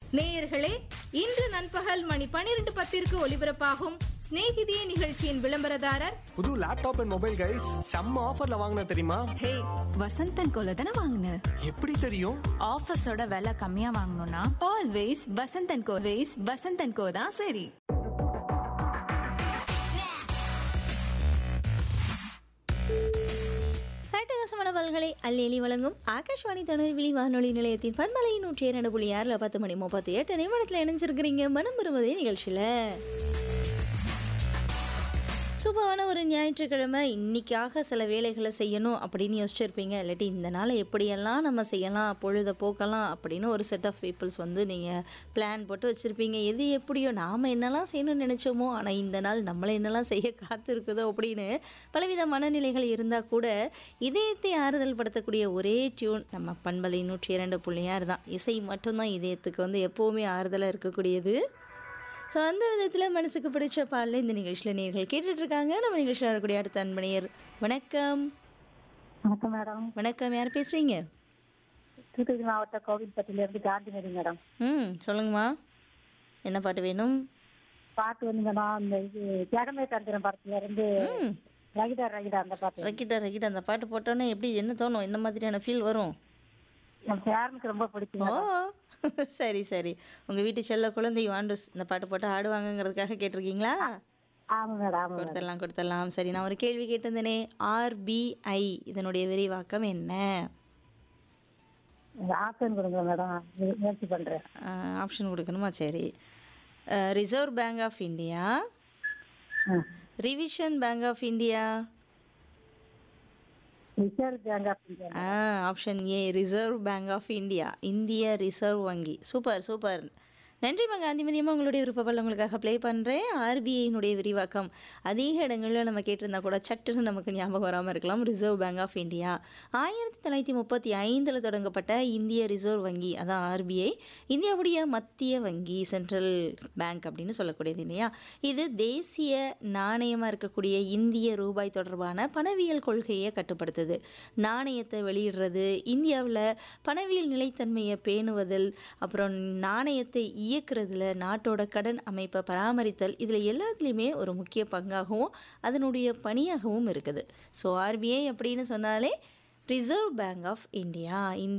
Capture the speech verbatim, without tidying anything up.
நேயர்களே, இன்று நண்பகல் மணி பனிரெண்டு பத்திற்கு ஒலிபரப்பாகும் ஸ்நேகிதியே நிகழ்ச்சியின் விளம்பரதாரர் புது லேப்டாப் அண்ட் மொபைல் கைஸ் செம்ம ஆஃபர்ல வாங்கின தெரியுமா? ஹே, வசந்தன் கோல தான வாங்குன? எப்படி தெரியும்? ஆஃபர்ஸோட விலை கம்மியா வாங்கணும்னா ஆல்வேஸ் வசந்தன் கோ. வேஸ் வசந்தன் கோ தான் சரி. அட்டகாசமான பல்களை அள்ளி எலி வழங்கும் ஆகாஷ்வாணி தொழில்வெளி வானொலி நிலையத்தின் பன்மலை நூற்றி இரண்டு புள்ளி ஆறுல பத்து மணி முப்பத்தி எட்டு நிமிடத்தில் இணைஞ்சிருக்கிறீங்க மனம் பெறுவதே நிகழ்ச்சியில. சூப்பரான ஒரு ஞாயிற்றுக்கிழமை, இன்னைக்காக சில வேலைகளை செய்யணும் அப்படின்னு யோசிச்சிருப்பீங்க. இல்லாட்டி இந்த நாளை எப்படியெல்லாம் நம்ம செய்யலாம், பொழுத போக்கலாம் அப்படின்னு ஒரு செட் ஆஃப் பீப்புள்ஸ் வந்து நீங்கள் பிளான் போட்டு வச்சுருப்பீங்க. எது எப்படியோ நாம் என்னெல்லாம் செய்யணும்னு நினச்சோமோ, ஆனால் இந்த நாள் நம்மளை என்னெல்லாம் செய்ய காத்திருக்குதோ அப்படின்னு பலவித மனநிலைகள் இருந்தால் கூட இதயத்தை ஆறுதல் படுத்தக்கூடிய ஒரே டியூன் நம்ம பண்பலை நூற்றி இரண்டு புள்ளியார் தான். இசை மட்டும்தான் இதயத்துக்கு வந்து எப்போவுமே ஆறுதலாக இருக்கக்கூடியது. ஸோ அந்த விதத்தில் மனசுக்கு பிடிச்ச பாடல இந்த நிகழ்ச்சியில் நேர்கள் கேட்டுட்ருக்காங்க. நம்ம நிகழ்ச்சியில் வரக்கூடிய அடுத்த அன்பனையர். வணக்கம். வணக்கம் மேடம். வணக்கம், யார் பேசுகிறீங்க? தூத்துக்குடி மாவட்டம் கோவில்பட்டியிலிருந்து காந்திமதி மேடம். ம், சொல்லுங்கம்மா, என்ன பாட்டு வேணும்? பாட்டு வந்து மேடம் இந்த இது ஜெகமே தந்திரம் படத்துல இருந்து ம், ரகிதா ரகிதா அந்த பாட்டு. ரக்கிட்ட ரக்கிட்ட அந்த பாட்டு போட்டோன்னே எப்படி என்ன தோணும், என்ன மாதிரியான ஃபீல் வரும்? என் பேரனுக்கு ரொம்ப பிடிக்கும் ஓ மேடம். சரி சரி, உங்கள் வீட்டு செல்ல குழந்தை வாண்டூஸ் இந்த பாட்டு போட்டு ஆடுவாங்கங்கிறதுக்காக கேட்டிருக்கீங்களா? ஆமா மேடம், ஆமா மேடம். கொடுத்துடலாம் கொடுத்துடலாம். சரி, நான் ஒரு கேள்வி கேட்டிருந்தேனே, ஆர்பிஐ இதனுடைய விரிவாக்கம் என்ன? ஆப்ஷன் கொடுங்க மேடம், முயற்சி பண்றேன். ஆப்ஷன் கொடுக்கணுமா? சரி. Reserve bank of India, revision bank of India, reserve bank of India. Option A reserve bank of India, இந்திய ரிசர்வ் வங்கி. சூப்பர் சூப்பர், நன்றிம்மா காந்திமதியம்மா. உங்களுடைய விருப்பப்பல் உங்களுக்காக ப்ளே பண்ணுறேன். ஆர்பிஐனுடைய விரிவாக்கம் அதிக இடங்களில் நம்ம கேட்டிருந்தா கூட சட்டுன்னு நமக்கு ஞாபகம் வராமல் இருக்கலாம். ரிசர்வ் பேங்க் ஆஃப் இந்தியா ஆயிரத்தி தொள்ளாயிரத்தி முப்பத்தி ஐந்தில் தொடங்கப்பட்ட இந்திய ரிசர்வ் வங்கி, அதான் ஆர்பிஐ, இந்தியாவுடைய மத்திய வங்கி, சென்ட்ரல் பேங்க் அப்படின்னு சொல்லக்கூடியது இல்லையா. இது தேசிய நாணயமாக இருக்கக்கூடிய இந்திய ரூபாய் தொடர்பான பணவியல் கொள்கையை கட்டுப்படுத்துது. நாணயத்தை வெளியிடுறது, இந்தியாவில் பணவியல் நிலைத்தன்மையை பேணுவதில், அப்புறம் நாணயத்தை இயக்குறதுல, நாட்டோட கடன் அமைப்பை பராமரித்தல், இதில் எல்லாத்துலேயுமே ஒரு முக்கிய பங்காகவும் அதனுடைய பணியாகவும் இருக்குது. ஸோ ஆர்பிஐ அப்படின்னு சொன்னாலே ரிசர்வ் பேங்க் ஆஃப் இந்தியா, இந்திய